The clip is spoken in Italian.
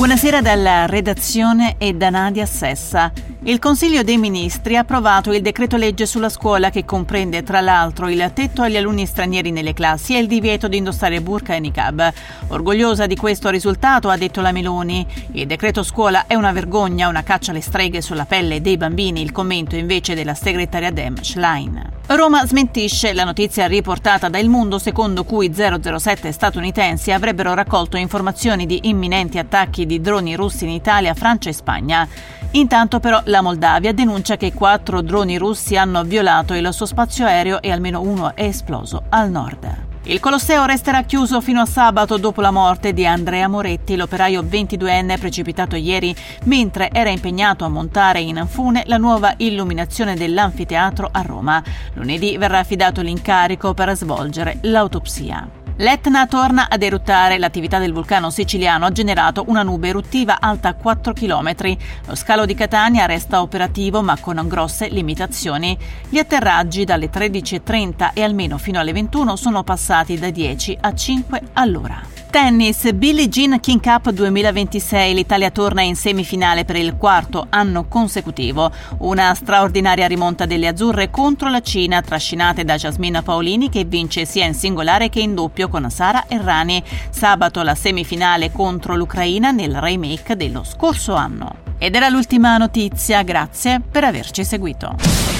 Buonasera dalla redazione e da Nadia Sessa. Il Consiglio dei Ministri ha approvato il decreto legge sulla scuola che comprende tra l'altro il tetto agli alunni stranieri nelle classi e il divieto di indossare burqa e niqab. Orgogliosa di questo risultato, ha detto la Meloni. Il decreto scuola è una vergogna, una caccia alle streghe sulla pelle dei bambini, il commento invece della segretaria Dem Schlein. Roma smentisce la notizia riportata da Il Mondo secondo cui 007 statunitensi avrebbero raccolto informazioni di imminenti attacchi di droni russi in Italia, Francia e Spagna. Intanto però la Moldavia denuncia che 4 droni russi hanno violato il suo spazio aereo e almeno uno è esploso al nord. Il Colosseo resterà chiuso fino a sabato dopo la morte di Andrea Moretti, l'operaio 22enne precipitato ieri mentre era impegnato a montare in fune la nuova illuminazione dell'anfiteatro a Roma. Lunedì verrà affidato l'incarico per svolgere l'autopsia. L'Etna torna ad eruttare. L'attività del vulcano siciliano ha generato una nube eruttiva alta 4 km. Lo scalo di Catania resta operativo ma con grosse limitazioni. Gli atterraggi dalle 13:30 e almeno fino alle 21 sono passati da 10 a 5 all'ora. Tennis, Billie Jean King Cup 2026, l'Italia torna in semifinale per il 4º anno consecutivo. Una straordinaria rimonta delle azzurre contro la Cina, trascinate da Jasmina Paolini che vince sia in singolare che in doppio con Sara Errani. Sabato la semifinale contro l'Ucraina nel remake dello scorso anno. Ed era l'ultima notizia, grazie per averci seguito.